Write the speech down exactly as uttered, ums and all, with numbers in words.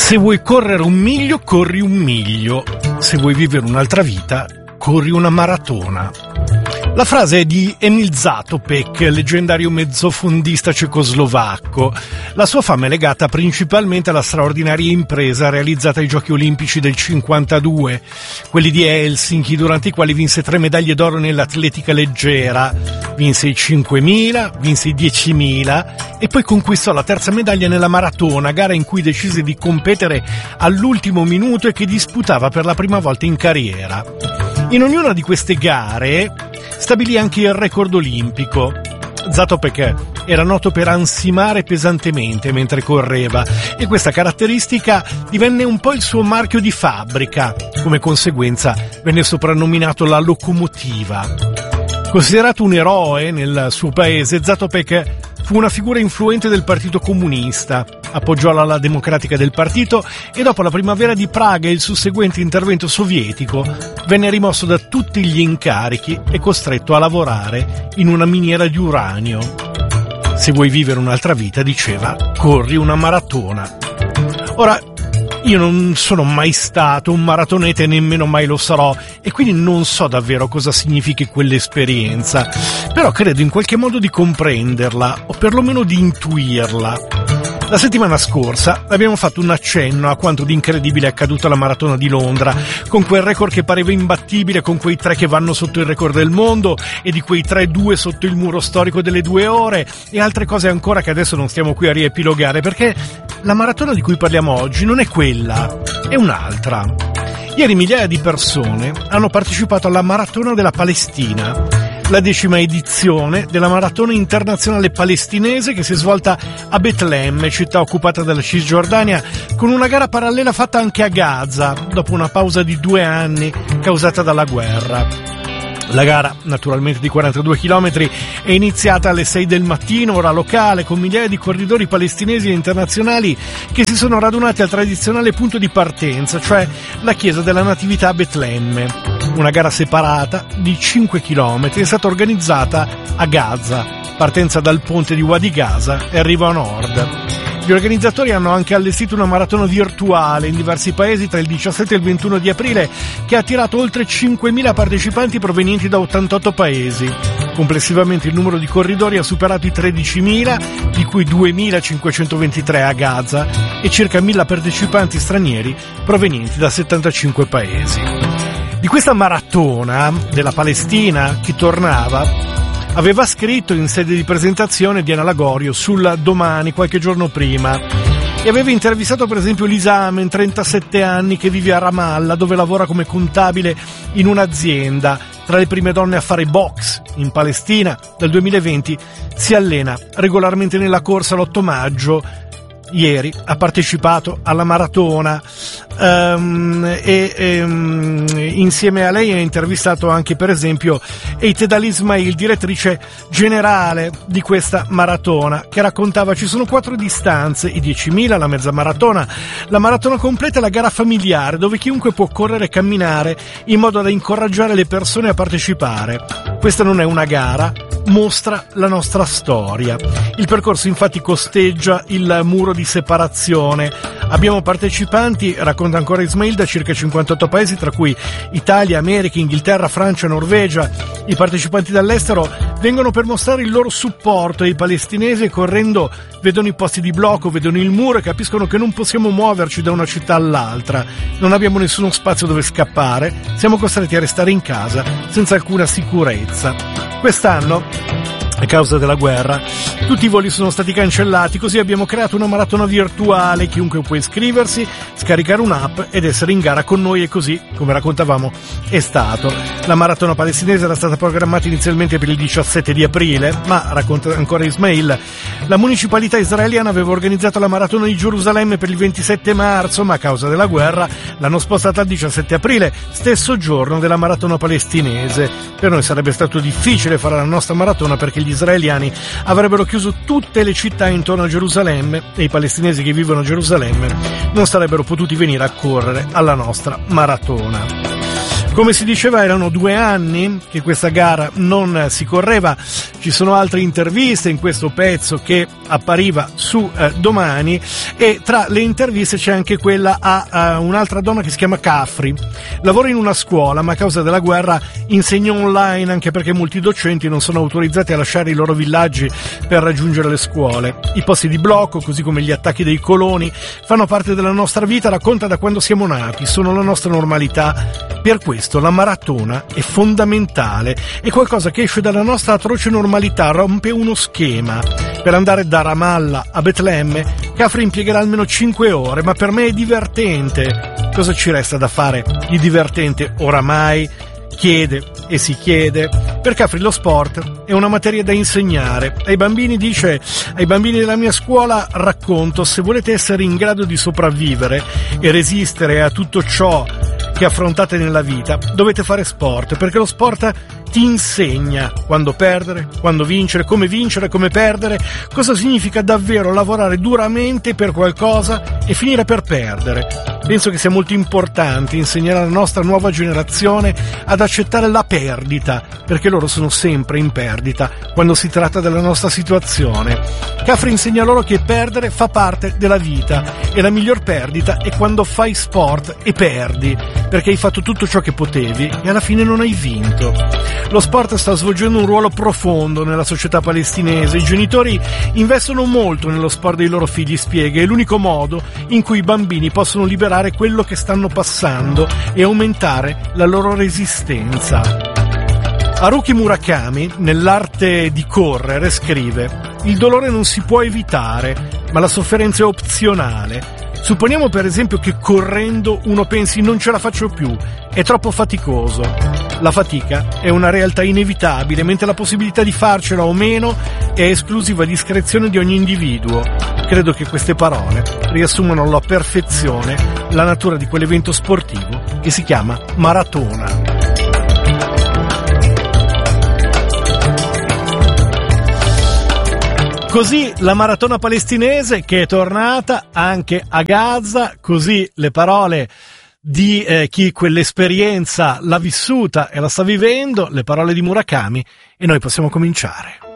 Se vuoi correre un miglio, corri un miglio. Se vuoi vivere un'altra vita, corri una maratona. La frase è di Emil Zatopek, leggendario mezzofondista cecoslovacco. La sua fama è legata principalmente alla straordinaria impresa realizzata ai Giochi Olimpici del cinquantadue, quelli di Helsinki, durante i quali vinse tre medaglie d'oro nell'atletica leggera. Vinse i cinquemila, vinse i diecimila e poi conquistò la terza medaglia nella maratona, gara in cui decise di competere all'ultimo minuto e che disputava per la prima volta in carriera. In ognuna di queste gare stabilì anche il record olimpico. Zatopek era noto per ansimare pesantemente mentre correva e questa caratteristica divenne un po' il suo marchio di fabbrica. Come conseguenza venne soprannominato la locomotiva. Considerato un eroe nel suo paese, Zatopek fu una figura influente del Partito Comunista, appoggiò l'ala democratica del partito e dopo la primavera di Praga e il susseguente intervento sovietico venne rimosso da tutti gli incarichi e costretto a lavorare in una miniera di uranio. Se vuoi vivere un'altra vita, diceva, corri una maratona. Ora, io non sono mai stato un maratoneta e nemmeno mai lo sarò e quindi non so davvero cosa significhi quell'esperienza, però credo in qualche modo di comprenderla o perlomeno di intuirla. La settimana scorsa abbiamo fatto un accenno a quanto di incredibile è accaduto alla Maratona di Londra, con quel record che pareva imbattibile, con quei tre che vanno sotto il record del mondo e di quei tre due sotto il muro storico delle due ore e altre cose ancora che adesso non stiamo qui a riepilogare, perché la maratona di cui parliamo oggi non è quella, è un'altra. Ieri migliaia di persone hanno partecipato alla Maratona della Palestina, la decima edizione della Maratona Internazionale Palestinese che si è svolta a Betlemme, città occupata dalla Cisgiordania, con una gara parallela fatta anche a Gaza, dopo una pausa di due anni causata dalla guerra. La gara, naturalmente di quarantadue chilometri, è iniziata alle sei del mattino, ora locale, con migliaia di corridori palestinesi e internazionali che si sono radunati al tradizionale punto di partenza, cioè la chiesa della Natività a Betlemme. Una gara separata di cinque chilometri è stata organizzata a Gaza, partenza dal ponte di Wadi Gaza e arrivo a nord. Gli organizzatori hanno anche allestito una maratona virtuale in diversi paesi tra il diciassette e il ventuno di aprile che ha attirato oltre cinquemila partecipanti provenienti da ottantotto paesi. Complessivamente il numero di corridori ha superato i tredicimila, di cui duemilacinquecentoventitré a Gaza e circa mille partecipanti stranieri provenienti da settantacinque paesi. Di questa maratona della Palestina, chi tornava aveva scritto in sede di presentazione Diana Lagorio sul Domani qualche giorno prima e aveva intervistato per esempio Lisa Amen, trentasette anni, che vive a Ramallah, dove lavora come contabile in un'azienda. Tra le prime donne a fare box in Palestina, dal duemilaventi si allena regolarmente nella corsa l'otto maggio. Ieri ha partecipato alla maratona um, e, e um, insieme a lei ha intervistato anche per esempio Eitedal Ismail, direttrice generale di questa maratona, che raccontava ci sono quattro distanze: i diecimila, la mezza maratona, la maratona completa e la gara familiare, dove chiunque può correre e camminare in modo da incoraggiare le persone a partecipare. Questa non è una gara, mostra la nostra storia. Il percorso infatti costeggia il muro di separazione. Abbiamo partecipanti, racconta ancora Ismail, da circa cinquantotto paesi, tra cui Italia, America, Inghilterra, Francia, Norvegia. I partecipanti dall'estero vengono per mostrare il loro supporto ai palestinesi e correndo vedono i posti di blocco, vedono il muro e capiscono che non possiamo muoverci da una città all'altra. Non abbiamo nessuno spazio dove scappare, siamo costretti a restare in casa senza alcuna sicurezza. Quest'anno, a causa della guerra, tutti i voli sono stati cancellati, così abbiamo creato una maratona virtuale. Chiunque può iscriversi, scaricare un'app ed essere in gara con noi, e così, come raccontavamo, è stato. La maratona palestinese era stata programmata inizialmente per il diciassette di aprile, ma, racconta ancora Ismail, la municipalità israeliana aveva organizzato la maratona di Gerusalemme per il ventisette marzo, ma a causa della guerra l'hanno spostata al diciassette aprile, stesso giorno della maratona palestinese. Per noi sarebbe stato difficile fare la nostra maratona perché gli israeliani avrebbero chiuso tutte le città intorno a Gerusalemme e i palestinesi che vivono a Gerusalemme non sarebbero potuti venire a correre alla nostra maratona. Come si diceva, erano due anni che questa gara non si correva. Ci sono altre interviste in questo pezzo che appariva su eh, Domani, e tra le interviste c'è anche quella a, a un'altra donna che si chiama Cafri. Lavora in una scuola, ma a causa della guerra insegna online, anche perché molti docenti non sono autorizzati a lasciare i loro villaggi per raggiungere le scuole. I posti di blocco, così come gli attacchi dei coloni, fanno parte della nostra vita, racconta, da quando siamo nati, sono la nostra normalità. Per questo la maratona è fondamentale, è qualcosa che esce dalla nostra atroce normalità, rompe uno schema. Per andare da Ramallah a Betlemme, Cafri impiegherà almeno cinque ore, ma per me è divertente. Cosa ci resta da fare di divertente oramai? Chiede e si chiede. Per Cafri lo sport è una materia da insegnare. Ai bambini, dice, ai bambini della mia scuola racconto: se volete essere in grado di sopravvivere e resistere a tutto ciò che affrontate nella vita, dovete fare sport, perché lo sport ti insegna quando perdere, quando vincere, come vincere, come perdere, cosa significa davvero lavorare duramente per qualcosa e finire per perdere. Penso che sia molto importante insegnare alla nostra nuova generazione ad accettare la perdita, perché loro sono sempre in perdita quando si tratta della nostra situazione. Cafri insegna loro che perdere fa parte della vita, e la miglior perdita è quando fai sport e perdi, perché hai fatto tutto ciò che potevi e alla fine non hai vinto. Lo sport sta svolgendo un ruolo profondo nella società palestinese. I genitori investono molto nello sport dei loro figli, spiega, è l'unico modo in cui i bambini possono liberare quello che stanno passando e aumentare la loro resistenza. Haruki Murakami, nell'arte di correre, scrive: il dolore non si può evitare, ma la sofferenza è opzionale. Supponiamo per esempio che correndo uno pensi: non ce la faccio più, è troppo faticoso. La fatica è una realtà inevitabile, mentre la possibilità di farcela o meno è esclusiva discrezione di ogni individuo. Credo che queste parole riassumano alla perfezione la natura di quell'evento sportivo che si chiama maratona. Così la maratona palestinese che è tornata anche a Gaza, così le parole di eh, chi quell'esperienza l'ha vissuta e la sta vivendo, le parole di Murakami, e noi possiamo cominciare.